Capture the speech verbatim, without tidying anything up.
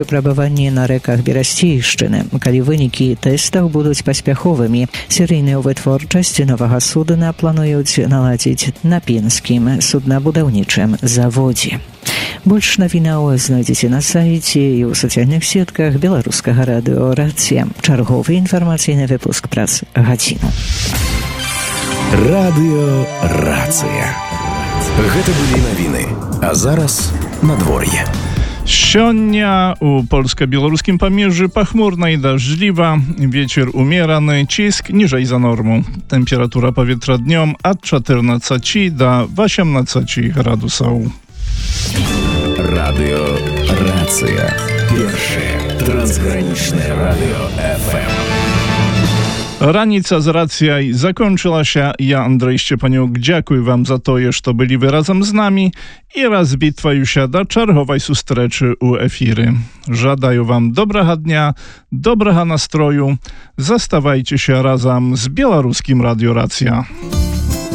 Выпрабаванні на рэках Берасцейшчыны. Калі вынікі тэстаў будуць паспяховымі, серыйную вытворчасць новага судна плануюць наладзіць на пінскім суднабудаўнічым заводзе. Больш навінаў знойдзеце на сайце і ў сацыяльных сетках беларускага радыё «Рацыя». Чарговы інфармацыйны выпуск праз гадзіну. Радыё «Рацыя». Гэта былі навіны, а зараз надвор'е. Сёння у польска-беларускім памежжы пахмурна і дажджліва, вецер умераны, ціск ніжэй за норму. Тэмпература паветра днём ад чатырнаццаці да васемнаццаці градусаў. Радыё «Рацыя». Першае трансгранічнае радыё эф эм. Раніца з рацыяй закончылася. Я, Андрэй Сцепанюк, дзякуй вам за тое, што былі вы разам з намі і разбітваюся да чарговай сустрэчы ў эфіры. Жадаю вам добрага дня, добрага настрою. Заставайцеся разам з беларускім радыё «Рацыя».